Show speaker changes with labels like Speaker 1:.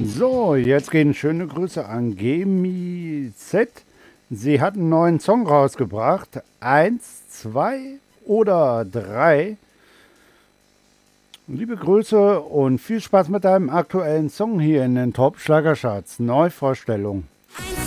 Speaker 1: So, jetzt gehen schöne Grüße an Gemi Z. Sie hat einen neuen Song rausgebracht. Eins, zwei oder drei. Liebe Grüße und viel Spaß mit deinem aktuellen Song hier in den Top Schlagercharts. Neuvorstellung.